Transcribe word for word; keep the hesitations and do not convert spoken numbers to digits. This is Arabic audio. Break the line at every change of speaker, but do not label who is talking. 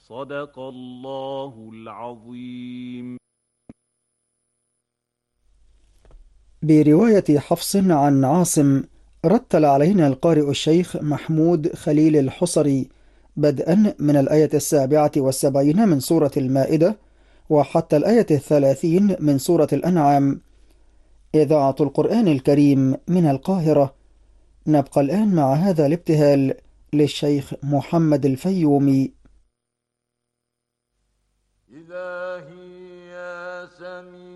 صدق الله العظيم.
برواية حفص عن عاصم، رتل علينا القارئ الشيخ محمود خليل الحصري بدءا من الآية السابعة والسبعين من سورة المائدة وحتى الآية الثلاثين من سورة الأنعام. إذاعة القرآن الكريم من القاهرة. نبقى الآن مع هذا الابتهال للشيخ محمد الفيومي.
إلهي يا سميع